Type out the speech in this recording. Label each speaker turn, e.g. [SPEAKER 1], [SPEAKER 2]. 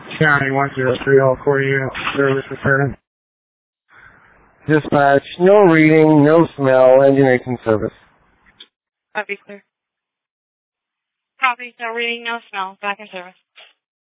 [SPEAKER 1] County 103, all core unit service return.
[SPEAKER 2] Dispatch, no reading, no smell, engine 18 service.
[SPEAKER 3] Copy, clear. Copy, no reading, no smell, back in service.